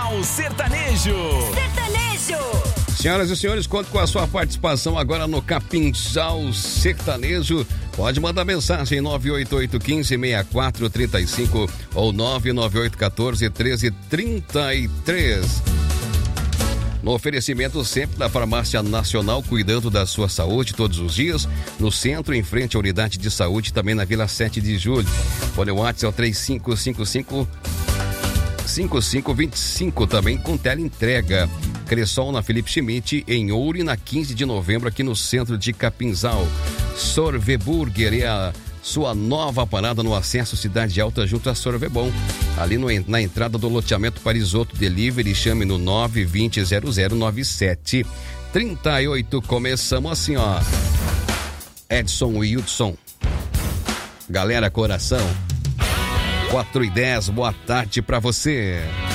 Capinzal Sertanejo. Senhoras e senhores, conto com a sua participação agora no Capinzal Sertanejo. Pode mandar mensagem 988-15-6435 ou 998-14-1333. No oferecimento sempre da Farmácia Nacional, cuidando da sua saúde todos os dias, no centro, em frente à unidade de saúde, também na Vila 7 de Julho. Olha, o WhatsApp é o 3555-5525, também com teleentrega. Cressol na Felipe Schmidt, em Ouro, e na 15 de novembro, aqui no centro de Capinzal. Sorveburger é a sua nova parada no acesso Cidade Alta, junto a Sorvebom. Ali na entrada do loteamento Parisoto Delivery, chame no 920-009738. Começamos assim, ó. Edson e Hudson. Galera, coração. 4:10, boa tarde pra você.